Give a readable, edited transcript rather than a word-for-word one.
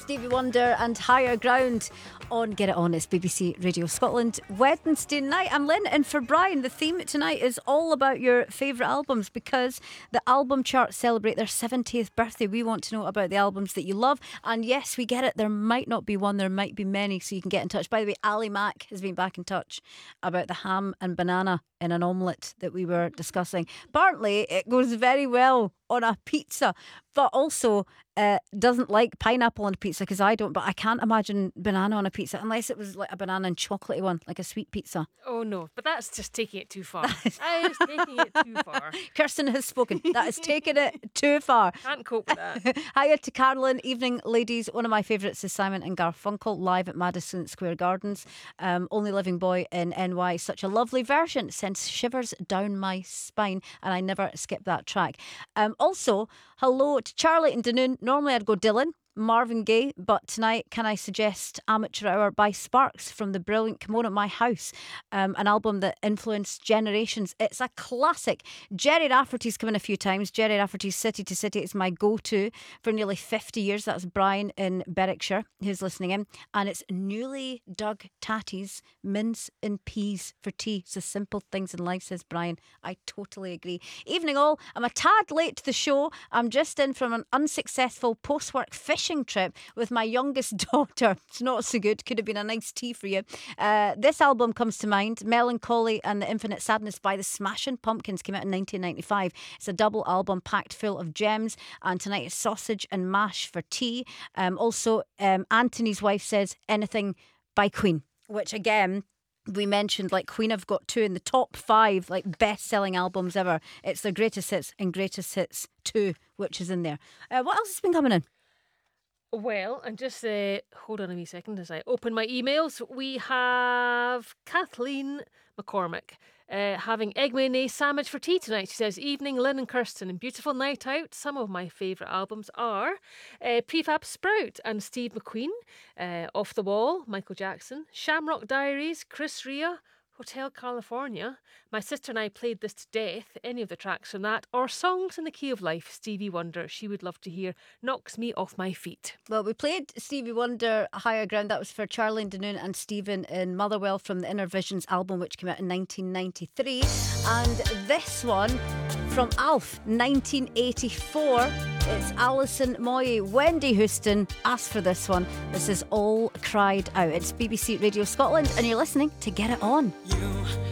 Stevie Wonder and Higher Ground on Get It On. It's BBC Radio Scotland. Wednesday night, I'm Lynn, and for Brian, the theme tonight is all about your favourite albums because the album charts celebrate their 70th birthday. We want to know about the albums that you love, and yes, we get it, there might not be one, there might be many, so you can get in touch. By the way, Ali Mack has been back in touch about the ham and banana in an omelette that we were discussing. Apparently it goes very well on a pizza, but also doesn't like pineapple on a pizza, because I don't, but I can't imagine banana on a pizza unless it was like a banana and chocolatey one, like a sweet pizza. Oh no, but that's just taking it too far. That is taking it too far. Kirsten has spoken. That is taking it too far. Can't cope with that. Hiya to Carolyn. Evening, ladies. One of my favourites is Simon and Garfunkel live at Madison Square Gardens. Only Living Boy in NY. Such a lovely version. Sends shivers down my spine, and I never skip that track. Also, hello to Charlie and Dunoon. Normally I'd go Dylan, Marvin Gaye, but tonight can I suggest Amateur Hour by Sparks from the brilliant Come On At My House, an album that influenced generations. It's a classic. Jerry Rafferty's come in a few times. Jerry Rafferty's City to City is my go-to for nearly 50 years. That's Brian in Berwickshire who's listening in, and it's Newly Dug Tatties, mince and peas for tea. It's the simple things in life, says Brian. I totally agree. Evening all. I'm a tad late to the show. I'm just in from an unsuccessful post-work fishing trip with my youngest daughter. It's not so good. Could have been a nice tea for you. This album comes to mind. Melancholy and the Infinite Sadness by the Smashing Pumpkins came out in 1995. It's a double album packed full of gems, and tonight is sausage and mash for tea. Also, Anthony's wife says Anything by Queen, which again, we mentioned, like Queen have got 2 in the top 5 like best-selling albums ever. It's their greatest hits and greatest hits 2, which is in there. What else has been coming in? Well, and just hold on a wee second as I open my emails. We have Kathleen McCormick having egg mayonnaise sandwich for tea tonight. She says, evening, Lynn and Kirsten, and beautiful night out. Some of my favourite albums are Prefab Sprout and Steve McQueen, Off the Wall, Michael Jackson, Shamrock Diaries, Chris Rea, Hotel California. My sister and I played this to death, any of the tracks from that, or Songs in the Key of Life, Stevie Wonder. She would love to hear Knocks Me Off My Feet. Well, we played Stevie Wonder, Higher Ground. That was for Charlie and Dunoon and Stephen in Motherwell from the Inner Visions album, which came out in 1993. And this one from Alf, 1984. It's Alison Moyet. Wendy Houston asked for this one. This is All Cried Out. It's BBC Radio Scotland, and you're listening to Get It On.